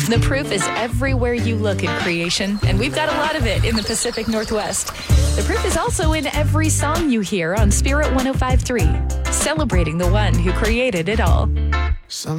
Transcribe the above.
The proof is everywhere you look in creation, and we've got a lot of it in the Pacific Northwest. The proof is also in every song you hear on Spirit 105.3, celebrating the one who created it all. Some